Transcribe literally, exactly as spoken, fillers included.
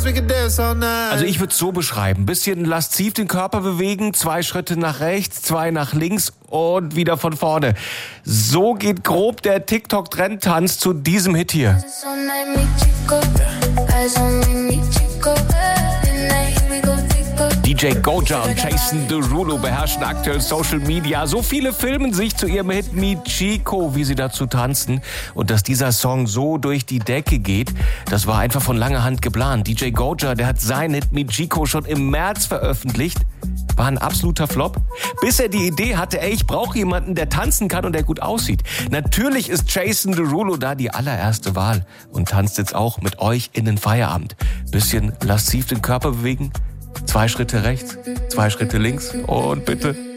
Also ich würde es so beschreiben. Bisschen lasziv den Körper bewegen, zwei Schritte nach rechts, zwei nach links und wieder von vorne. So geht grob der TikTok-Trendtanz zu diesem Hit hier. D J Goja und Jason Derulo beherrschen aktuell Social Media. So viele filmen sich zu ihrem Hit Mi Chico, wie sie dazu tanzen. Und dass dieser Song so durch die Decke geht, das war einfach von langer Hand geplant. D J Goja, der hat seinen Hit Mi Chico schon im März veröffentlicht. War ein absoluter Flop. Bis er die Idee hatte, ey, ich brauche jemanden, der tanzen kann und der gut aussieht. Natürlich ist Jason Derulo da die allererste Wahl und tanzt jetzt auch mit euch in den Feierabend. Bisschen lasziv den Körper bewegen. Zwei Schritte rechts, zwei Schritte links und bitte